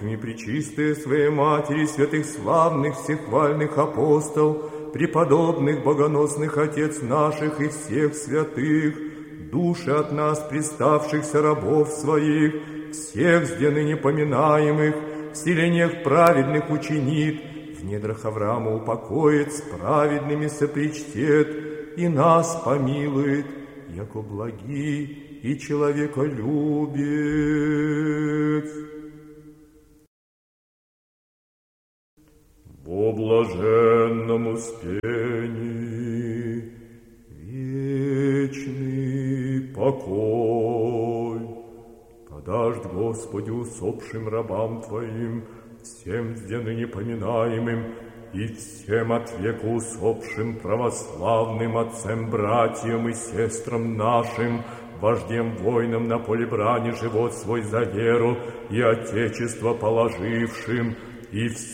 И пречистые своей Матери, святых славных, всехвальных апостол, преподобных, богоносных отец наших и всех святых, души от нас приставшихся рабов своих, всех с ныне поминаемых, в селениях праведных учинит, в недрах Авраама упокоит, с праведными сопричтет, и нас помилует, яко благий и человеколюбец. Во блаженном успении вечный покой подашь, Господи, усопшим рабам Твоим, всем ныне поминаемым и всем от века усопшим православным отцам, братьям и сестрам нашим, вождем воинам на поле брани живот свой за веру и Отечество положившим, и